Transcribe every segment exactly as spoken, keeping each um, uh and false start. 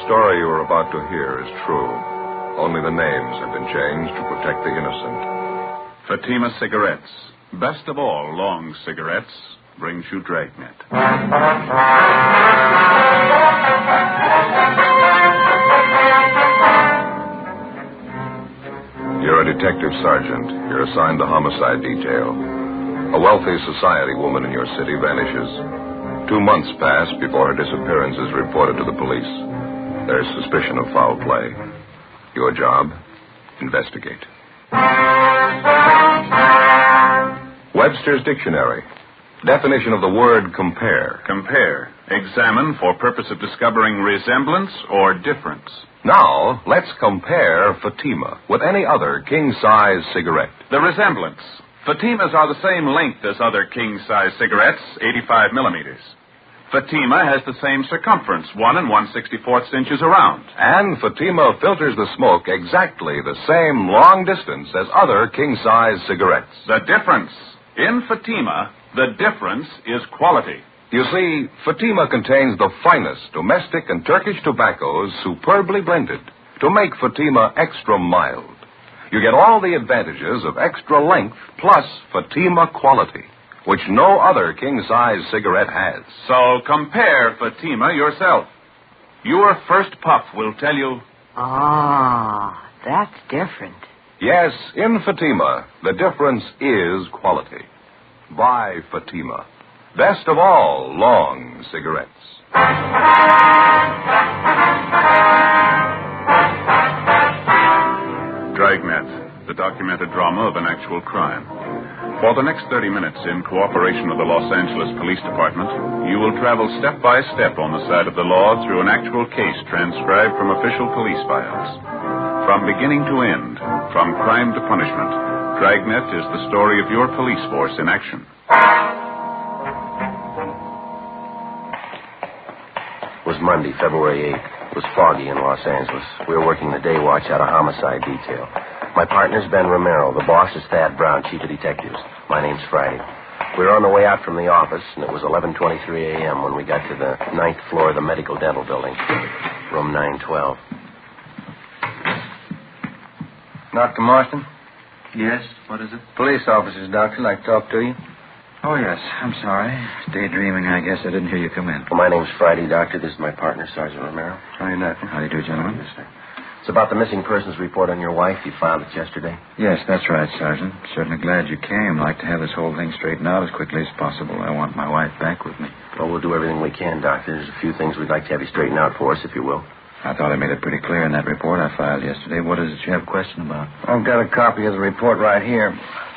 story you are about to hear is true. Only the names have been changed to protect the innocent. Fatima Cigarettes, best of all long cigarettes, brings you Dragnet. You're a detective sergeant. You're assigned the homicide detail. A wealthy society woman in your city vanishes. Two months pass before her disappearance is reported to the police. There's suspicion of foul play. Your job? Investigate. Webster's Dictionary. Definition of the word compare. Compare. Examine for purpose of discovering resemblance or difference. Now, let's compare Fatima with any other king-size cigarette. The resemblance. Fatimas are the same length as other king-size cigarettes, eighty-five millimeters. Fatima has the same circumference, one and one sixty-fourth inches around. And Fatima filters the smoke exactly the same long distance as other king-size cigarettes. The difference. In Fatima, the difference is quality. You see, Fatima contains the finest domestic and Turkish tobaccos superbly blended to make Fatima extra mild. You get all the advantages of extra length plus Fatima quality, which no other king-size cigarette has. So compare Fatima yourself. Your first puff will tell you... Ah, that's different. Yes, in Fatima, the difference is quality. Buy Fatima. Best of all long cigarettes. Dragnet, the documented drama of an actual crime. For the next thirty minutes, in cooperation with the Los Angeles Police Department, you will travel step by step on the side of the law through an actual case transcribed from official police files. From beginning to end, from crime to punishment, Dragnet is the story of your police force in action. It was Monday, February eighth. It was foggy in Los Angeles. We were working the day watch out of homicide detail. My partner's Ben Romero. The boss is Thad Brown, chief of detectives. My name's Friday. We were on the way out from the office, and it was eleven twenty-three a.m. when we got to the ninth floor of the medical dental building, room nine twelve. Doctor Marston? Yes, what is it? Police officers, doctor. Like to talk to you. Oh, yes. I'm sorry. Daydreaming, I guess. I didn't hear you come in. Well, my name's Friday, doctor. This is my partner, Sergeant Romero. How you doctor? How do you do, gentlemen? Yes, sir. It's about the missing persons report on your wife. You filed it yesterday. Yes, that's right, Sergeant. Certainly glad you came. I'd like to have this whole thing straightened out as quickly as possible. I want my wife back with me. Well, we'll do everything we can, doctor. There's a few things we'd like to have you straighten out for us, if you will. I thought I made it pretty clear in that report I filed yesterday. What is it you have a question about? I've got a copy of the report right here.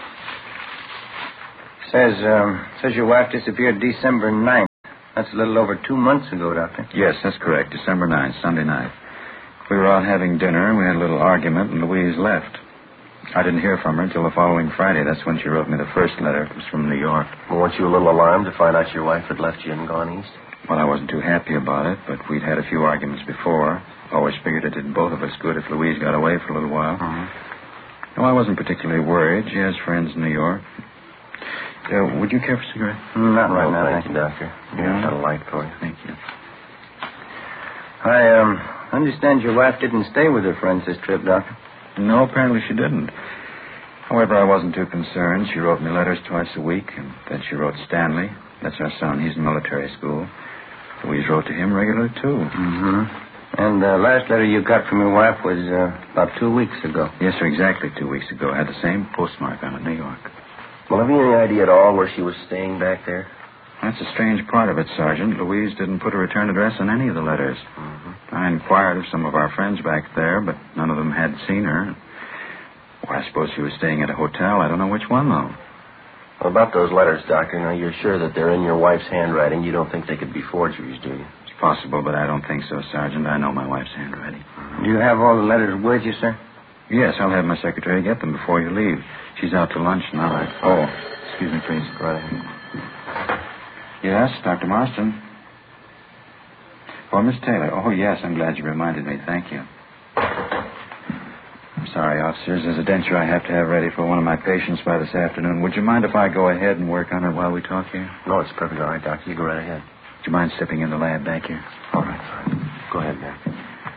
Says, um, says your wife disappeared December ninth. That's a little over two months ago, Doctor. Yes, that's correct. December ninth, Sunday night. We were out having dinner, and we had a little argument, and Louise left. I didn't hear from her until the following Friday. That's when she wrote me the first letter. It was from New York. Well, weren't you a little alarmed to find out your wife had left you and gone east? Well, I wasn't too happy about it, but we'd had a few arguments before. Always figured it did both of us good if Louise got away for a little while. Mm-hmm. No, I wasn't particularly worried. She has friends in New York. Uh, would you care for a cigarette? Mm, not right no, now, thank you, doctor. Yeah? Got a light for you. Thank you. I, um, understand your wife didn't stay with her friends this trip, Doctor. No, apparently she didn't. However, I wasn't too concerned. She wrote me letters twice a week, and then she wrote Stanley. That's our son. He's in military school. Louise wrote to him regularly, too. Mm-hmm. And the last letter you got from your wife was uh, about two weeks ago. Yes, sir, exactly two weeks ago. Had the same postmark on it, New York. Well, have you any idea at all where she was staying back there? That's a strange part of it, Sergeant. Louise didn't put a return address on any of the letters. Mm-hmm. I inquired of some of our friends back there, but none of them had seen her. Well, I suppose she was staying at a hotel. I don't know which one, though. Well, about those letters, Doctor, now you're sure that they're in your wife's handwriting. You don't think they could be forgeries, do you? It's possible, but I don't think so, Sergeant. I know my wife's handwriting. Do you have all the letters with you, sir? Yes, I'll have my secretary get them before you leave. She's out to lunch now. All right. Oh, excuse me, please. Go right ahead. Yes, Doctor Marston. Oh, Miss Taylor. Oh, yes, I'm glad you reminded me. Thank you. I'm sorry, officers. There's a denture I have to have ready for one of my patients by this afternoon. Would you mind if I go ahead and work on it while we talk here? No, it's perfectly all right, Doctor. You go right ahead. Would you mind stepping in the lab back here? All right, fine. Go ahead, man.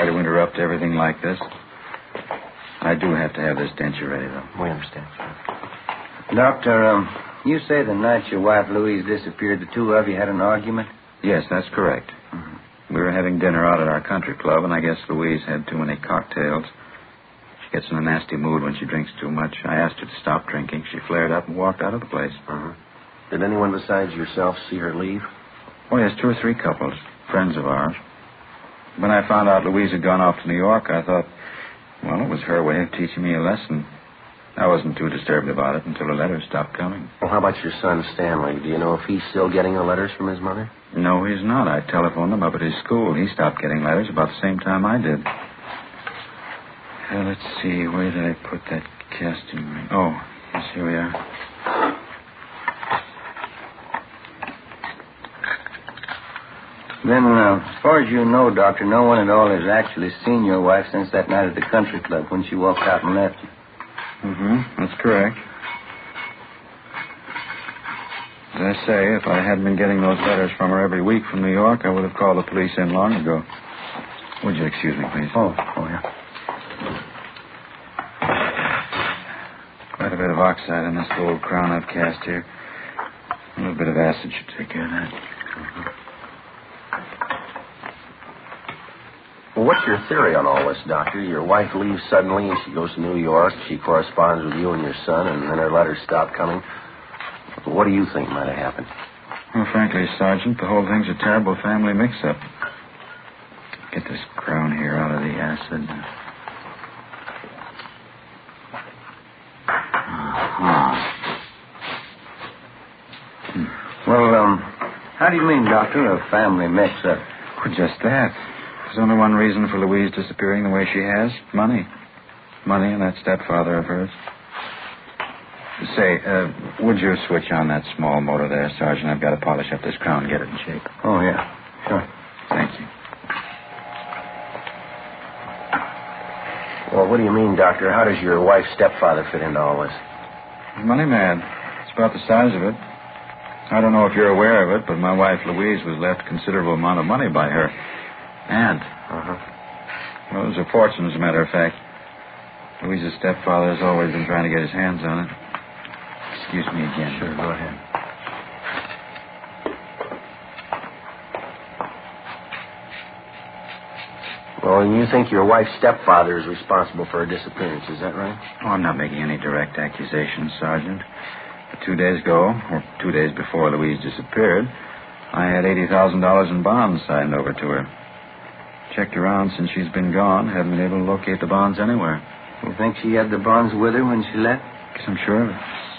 sorry to interrupt everything like this. I do have to have this denture ready, though. We understand, sir. Doctor, um, you say the night your wife Louise disappeared, the two of you had an argument? Yes, that's correct. Mm-hmm. We were having dinner out at our country club, and I guess Louise had too many cocktails. She gets in a nasty mood when she drinks too much. I asked her to stop drinking. She flared up and walked out of the place. Mm-hmm. Did anyone besides yourself see her leave? Oh, yes, two or three couples, friends of ours. When I found out Louise had gone off to New York, I thought, well, it was her way of teaching me a lesson. I wasn't too disturbed about it until the letters stopped coming. Well, how about your son, Stanley? Do you know if he's still getting the letters from his mother? No, he's not. I telephoned him up at his school. He stopped getting letters about the same time I did. Uh, let's see, where did I put that casting ring? Oh, yes, here we are. Then, uh, as far as you know, Doctor, no one at all has actually seen your wife since that night at the country club when she walked out and left you. Mm-hmm, that's correct. As I say, if I hadn't been getting those letters from her every week from New York, I would have called the police in long ago. Would you excuse me, please? Oh, oh, yeah. Quite a bit of oxide in this gold crown I've cast here. A little bit of acid should take care of that. Mm-hmm. Well, what's your theory on all this, Doctor? Your wife leaves suddenly and she goes to New York. She corresponds with you and your son, and then her letters stop coming. What do you think might have happened? Well, frankly, Sergeant, the whole thing's a terrible family mix-up. Get this crown here out of the acid. Uh-huh. Well, um, how do you mean, Doctor, a family mix-up? Well, just that. There's only one reason for Louise disappearing the way she has. Money. Money and that stepfather of hers. Say, uh, would you switch on that small motor there, Sergeant? I've got to polish up this crown and get it in shape. Oh, yeah. Sure. Thank you. Well, what do you mean, Doctor? How does your wife's stepfather fit into all this? Money man. It's about the size of it. I don't know if you're aware of it, but my wife, Louise, was left a considerable amount of money by her aunt. Uh-huh. Well, it was a fortune, as a matter of fact. Louise's stepfather has always been trying to get his hands on it. Excuse me again. Sure, go ahead. Well, you think your wife's stepfather is responsible for her disappearance, is that right? Oh, I'm not making any direct accusations, Sergeant. But two days ago, or two days before Louise disappeared, I had eighty thousand dollars in bonds signed over to her. Checked around since she's been gone. Haven't been able to locate the bonds anywhere. You think she had the bonds with her when she left? Guess I'm sure of it.